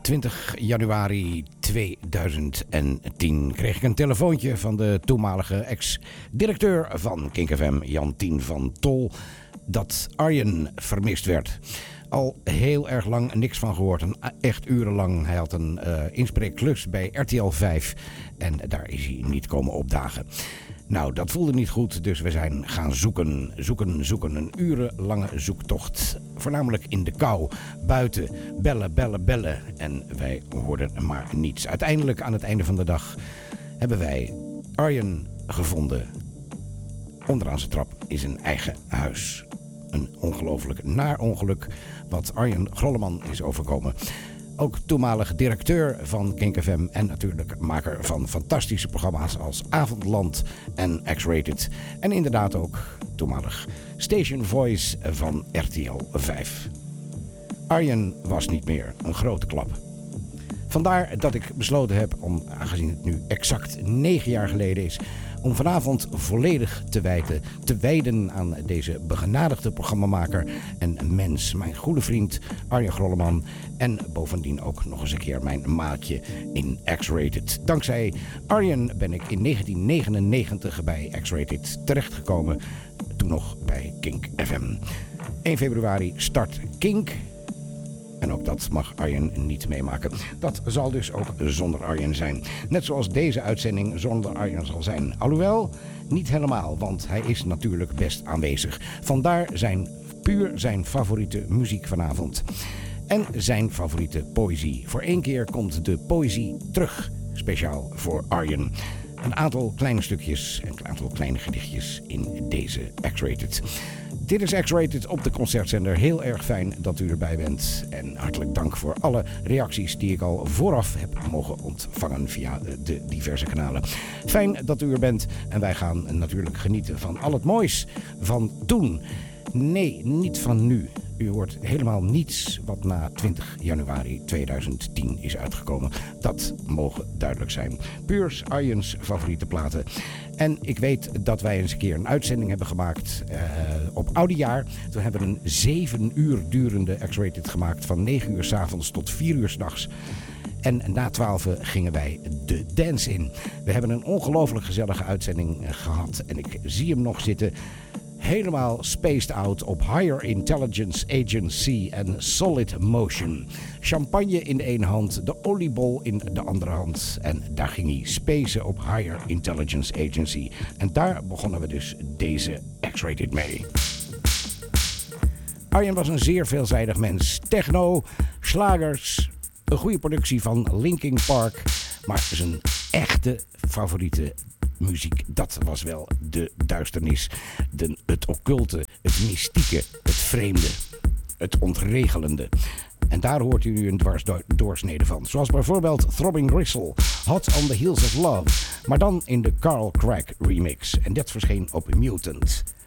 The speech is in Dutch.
20 januari 2010 kreeg ik een telefoontje van de toenmalige ex-directeur van Kink FM, Jantien van Tol, dat Arjen vermist werd. Al heel erg lang niks van gehoord. Echt urenlang. Hij had een inspreekklus bij RTL 5 en daar is hij niet komen opdagen. Nou, dat voelde niet goed, dus we zijn gaan zoeken. Een urenlange zoektocht. Voornamelijk in de kou, buiten, bellen. En wij hoorden maar niets. Uiteindelijk, aan het einde van de dag, hebben wij Arjen gevonden. Onderaan zijn trap in zijn eigen huis. Een ongelooflijk naar ongeluk wat Arjen Grolleman is overkomen. Ook toenmalig directeur van Kink FM en natuurlijk maker van fantastische programma's als Avondland en X-Rated. En inderdaad ook toenmalig Station Voice van RTL 5. Arjen was niet meer, een grote klap. Vandaar dat ik besloten heb om, aangezien het nu exact 9 jaar geleden is, om vanavond volledig te wijden aan deze begenadigde programmamaker en mens, mijn goede vriend Arjen Grolleman. En bovendien ook nog eens een keer mijn maatje in X-Rated. Dankzij Arjen ben ik in 1999 bij X-Rated terechtgekomen, toen nog bij Kink FM. 1 februari start Kink. En ook dat mag Arjen niet meemaken. Dat zal dus ook zonder Arjen zijn. Net zoals deze uitzending zonder Arjen zal zijn. Alhoewel, niet helemaal, want hij is natuurlijk best aanwezig. Vandaar zijn favoriete muziek vanavond. En zijn favoriete poëzie. Voor 1 keer komt de poëzie terug, speciaal voor Arjen. Een aantal kleine stukjes en een aantal kleine gedichtjes in deze X-Rated. Dit is X-Rated op de concertzender. Heel erg fijn dat u erbij bent. En hartelijk dank voor alle reacties die ik al vooraf heb mogen ontvangen via de diverse kanalen. Fijn dat u er bent. En wij gaan natuurlijk genieten van al het moois van toen. Nee, niet van nu. U hoort helemaal niets wat na 20 januari 2010 is uitgekomen. Dat mogen duidelijk zijn. Puurs Arjens favoriete platen. En ik weet dat wij eens een keer een uitzending hebben gemaakt op Oudejaar. Toen hebben we een 7 uur durende X-Rated gemaakt van 9 uur 's avonds tot 4 uur 's nachts. En na 12 gingen wij de dance in. We hebben een ongelooflijk gezellige uitzending gehad. En ik zie hem nog zitten. Helemaal spaced out op Higher Intelligence Agency en Solid Motion. Champagne in de ene hand, de oliebol in de andere hand. En daar ging hij spacen op Higher Intelligence Agency. En daar begonnen we dus deze X-Rated mee. Arjen was een zeer veelzijdig mens. Techno, slagers, een goede productie van Linkin Park. Maar zijn echte favoriete muziek, dat was wel de duisternis, het occulte, het mystieke, het vreemde, het ontregelende. En daar hoort u nu een dwarsdoorsnede van. Zoals bijvoorbeeld Throbbing Gristle, Hot on the Heels of Love, maar dan in de Carl Craig remix. En dat verscheen op Mutant.